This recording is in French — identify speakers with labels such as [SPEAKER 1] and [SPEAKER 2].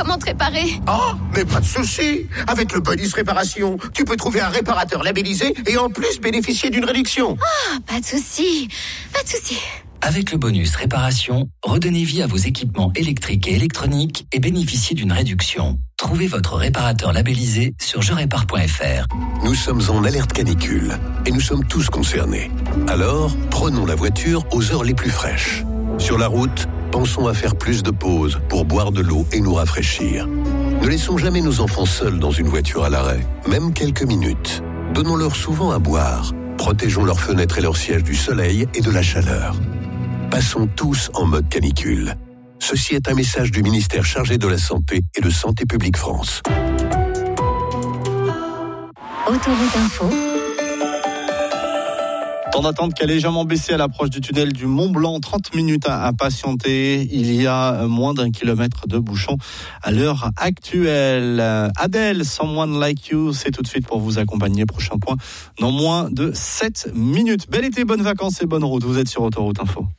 [SPEAKER 1] comment te réparer.
[SPEAKER 2] Oh, mais pas de souci. Avec le bonus réparation, tu peux trouver un réparateur labellisé et en plus bénéficier d'une réduction.
[SPEAKER 1] Ah, pas de souci.
[SPEAKER 3] Avec le bonus réparation, redonnez vie à vos équipements électriques et électroniques et bénéficiez d'une réduction. Trouvez votre réparateur labellisé sur jerépare.fr.
[SPEAKER 4] Nous sommes en alerte canicule et nous sommes tous concernés. Alors, prenons la voiture aux heures les plus fraîches. Sur la route, pensons à faire plus de pauses pour boire de l'eau et nous rafraîchir. Ne laissons jamais nos enfants seuls dans une voiture à l'arrêt, même quelques minutes. Donnons-leur souvent à boire. Protégeons leurs fenêtres et leurs sièges du soleil et de la chaleur. Passons tous en mode canicule. Ceci est un message du ministère chargé de la Santé et de Santé publique France.
[SPEAKER 1] Autoroute Info.
[SPEAKER 5] Temps d'attente qui a légèrement baissé à l'approche du tunnel du Mont Blanc. 30 minutes à patienter. Il y a moins d'1 kilomètre de bouchons à l'heure actuelle. Adele, Someone Like You, c'est tout de suite pour vous accompagner. Prochain point dans moins de 7 minutes. Bel été, bonnes vacances et bonne route. Vous êtes sur Autoroute Info.